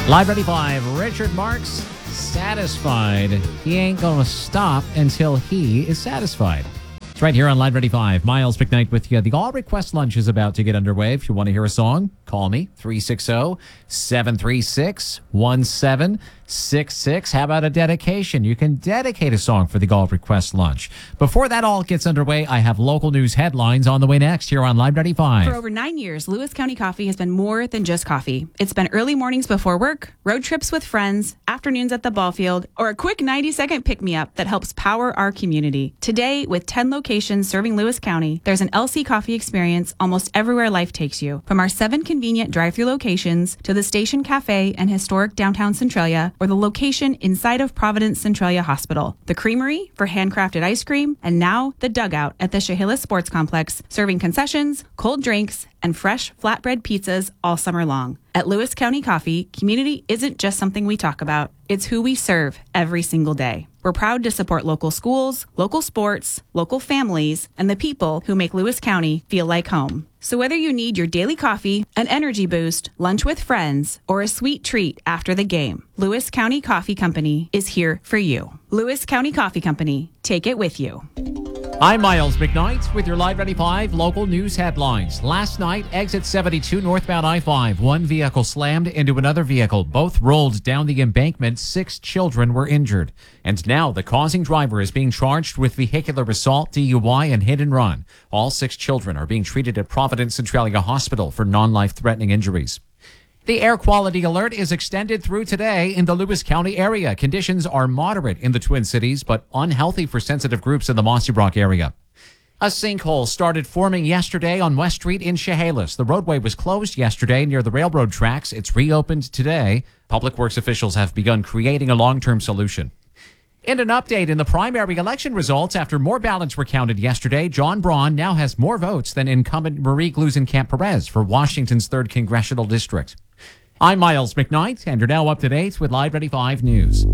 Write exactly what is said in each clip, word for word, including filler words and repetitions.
Live Ready five, Richard Marks, satisfied. He ain't going to stop until he is satisfied. It's right here on Live Ready five. Miles McKnight with you. The All Request Lunch is about to get underway. If you want to hear a song, call me, three six zero, seven three six, one seven six six. How about a dedication? You can dedicate a song for the All Request Lunch. Before that all gets underway, I have local news headlines on the way next here on Live Ready five. For over nine years, Lewis County Coffee has been more than just coffee. It's been early mornings before work, road trips with friends, afternoons at the ball field, or a quick ninety-second pick-me-up that helps power our community. Today, with ten locations serving Lewis County, there's an L C coffee experience almost everywhere life takes you. From our seven convenient drive-thru locations to the Station Cafe and historic downtown Centralia, or the location inside of Providence Centralia Hospital, the Creamery for handcrafted ice cream, and now the Dugout at the Chehalis Sports Complex, serving concessions, cold drinks, and fresh flatbread pizzas all summer long. At Lewis County Coffee, community isn't just something we talk about. It's who we serve every single day. We're proud to support local schools, local sports, local families, and the people who make Lewis County feel like home. So whether you need your daily coffee, an energy boost, lunch with friends, or a sweet treat after the game, Lewis County Coffee Company is here for you. Lewis County Coffee Company. Take it with you. I'm Miles McKnight with your Live Ready five local news headlines. Last night, exit seventy-two northbound I five. One vehicle slammed into another vehicle. Both rolled down the embankment. Six children were injured. And now the causing driver is being charged with vehicular assault, D U I, and hit and run. All six children are being treated at Providence Centralia Hospital for non-life-threatening injuries. The air quality alert is extended through today in the Lewis County area. Conditions are moderate in the Twin Cities, but unhealthy for sensitive groups in the Mossy Brook area. A sinkhole started forming yesterday on West Street in Chehalis. The roadway was closed yesterday near the railroad tracks. It's reopened today. Public Works officials have begun creating a long-term solution. In an update in the primary election results, after more ballots were counted yesterday, John Braun now has more votes than incumbent Marie Gluesenkamp-Perez for Washington's third Congressional District. I'm Miles McKnight, and you're now up to date with Live Ready five News.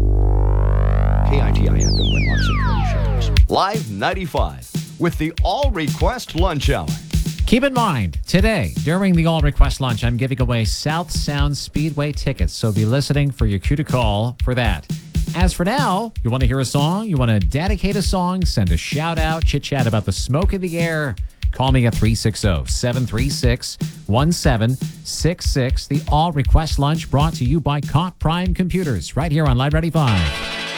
K I T I F M Winlock Centralia Shelters. Live ninety-five with the All Request Lunch Hour. Keep in mind, today, during the All Request Lunch, I'm giving away South Sound Speedway tickets, so be listening for your cue to call for that. As for now, you want to hear a song, you want to dedicate a song, send a shout-out, chit-chat about the smoke in the air, call me at three six zero, seven three six, one seven six six. The All Request Lunch brought to you by Comp Prime Computers, right here on Live Ready five.